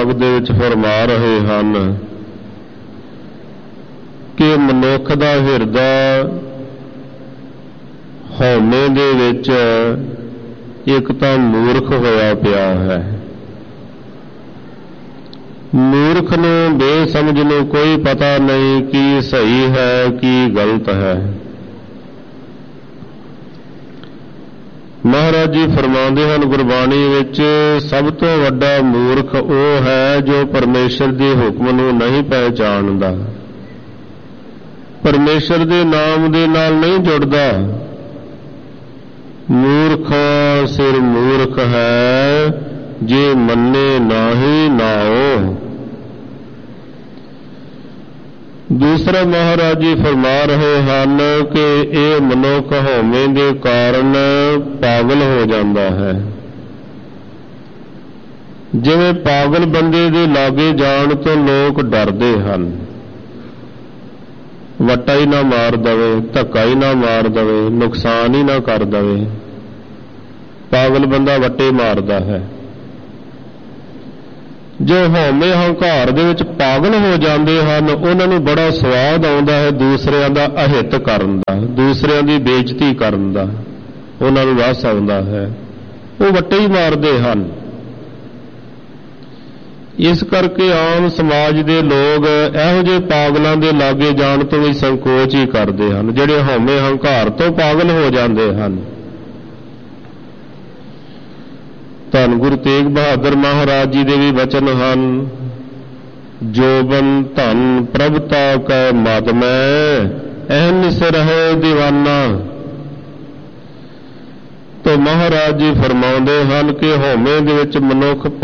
ਰਾਗ ਦੇ ਵਿੱਚ ਫਰਮਾ ਰਹੇ ਹਨ ਕਿ ਮਨੁੱਖ ਦਾ ਹਿਰਦਾ ਹਉਮੈ ਦੇ ਵਿੱਚ ਇੱਕ ਤਾਂ ਮੂਰਖ ਹੋਇਆ ਪਿਆ ਹੈ। ਮੂਰਖ ਨੂੰ ਬੇਸਮਝ ਨੂੰ ਕੋਈ ਪਤਾ ਨਹੀਂ ਕੀ ਸਹੀ ਹੈ ਕੀ ਗਲਤ ਹੈ। ਮਹਾਰਾਜ ਜੀ ਫਰਮਾਉਂਦੇ ਹਨ ਗੁਰਬਾਣੀ ਵਿੱਚ, ਸਭ ਤੋਂ ਵੱਡਾ ਮੂਰਖ ਉਹ ਹੈ ਜੋ ਪਰਮੇਸ਼ਰ ਦੇ ਹੁਕਮ ਨੂੰ ਨਹੀਂ ਪਹਿਚਾਣਦਾ, ਪਰਮੇਸ਼ਰ ਦੇ ਨਾਮ ਦੇ ਨਾਲ ਨਹੀਂ ਜੁੜਦਾ। ਮੂਰਖ ਸਿਰ ਮੂਰਖ ਹੈ, ਜੇ ਮੰਨੇ ਨਾਹੀ ਨਾਉ। ਦੂਸਰਾ ਮਹਾਰਾਜ ਜੀ ਫਰਮਾ ਰਹੇ ਹਨ ਕਿ ਇਹ ਮਨੁੱਖ ਹਉਮੈ ਦੇ ਕਾਰਨ ਪਾਗਲ ਹੋ ਜਾਂਦਾ ਹੈ। ਜਿਵੇਂ ਪਾਗਲ ਬੰਦੇ ਦੇ ਲਾਗੇ ਜਾਣ ਤੋਂ ਲੋਕ ਡਰਦੇ ਹਨ, ਵੱਟਾ ਹੀ ਨਾ ਮਾਰ ਦਵੇ, ਧੱਕਾ ਹੀ ਨਾ ਮਾਰ ਦਵੇ, ਨੁਕਸਾਨ ਹੀ ਨਾ ਕਰ ਦਵੇ। ਪਾਗਲ ਬੰਦਾ ਵੱਟੇ ਮਾਰਦਾ ਹੈ। ਜੋ ਹਉਮੈ ਹੰਕਾਰ ਦੇ ਵਿੱਚ ਪਾਗਲ ਹੋ ਜਾਂਦੇ ਹਨ, ਉਹਨਾਂ ਨੂੰ ਬੜਾ ਸਵਾਦ ਆਉਂਦਾ ਹੈ ਦੂਸਰਿਆਂ ਦਾ ਅਹਿਤ ਕਰਨ ਦਾ, ਦੂਸਰਿਆਂ ਦੀ ਬੇਇੱਜ਼ਤੀ ਕਰਨ ਦਾ, ਉਹਨਾਂ ਨੂੰ ਰਸ ਆਉਂਦਾ ਹੈ। ਉਹ ਵੱਟੇ ਹੀ ਮਾਰਦੇ ਹਨ। ਇਸ ਕਰਕੇ ਆਮ ਸਮਾਜ ਦੇ ਲੋਕ ਇਹੋ ਜਿਹੇ ਪਾਗਲਾਂ ਦੇ ਲਾਗੇ ਜਾਣ ਤੋਂ ਵੀ ਸੰਕੋਚ ਹੀ ਕਰਦੇ ਹਨ, ਜਿਹੜੇ ਹਉਮੈ ਹੰਕਾਰ ਤੋਂ ਪਾਗਲ ਹੋ ਜਾਂਦੇ ਹਨ। ਧੰਨ ਗੁਰੂ ਤੇਗ ਬਹਾਦਰ ਮਹਾਰਾਜ ਜੀ ਦੇ ਵੀ ਵਚਨ ਹਨ, ਜੋਬਨ ਧਨ ਪ੍ਰਭਤਾ ਕੈ ਮਦ ਮੈਂ, ਅਹਨਿਸ ਰਹੇ ਦੀਵਾਨਾ। ਤੋ ਮਹਾਰਾਜ ਜੀ ਫਰਮਾਉਂਦੇ ਹਨ ਕਿ ਹਉਮੈ ਦੇ ਵਿੱਚ ਮਨੁੱਖ